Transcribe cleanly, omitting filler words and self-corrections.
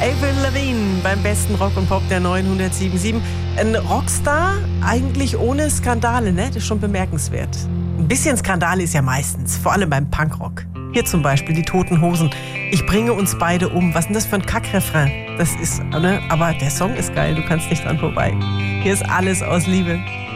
Avril Lavigne beim besten Rock und Pop der 907.7. Ein Rockstar eigentlich ohne Skandale, ne? Das ist schon bemerkenswert. Ein bisschen Skandale ist ja meistens, vor allem beim Punkrock. Hier zum Beispiel die Toten Hosen. Ich bringe uns beide um. Was ist denn das für ein Kackrefrain? Das ist, ne? Aber der Song ist geil, du kannst nicht dran vorbei. Hier ist Alles aus Liebe.